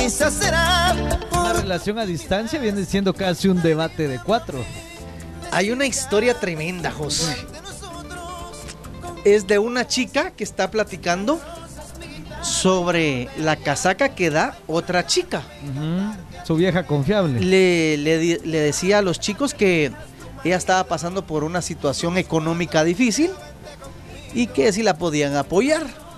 quizás será La relación a distancia viene siendo casi un debate de 4. Hay una historia tremenda, José. Es de una chica que está platicando sobre la casaca que da otra chica. Su vieja confiable. Le decía a los chicos que ella estaba pasando por una situación económica difícil y que si la podían apoyar.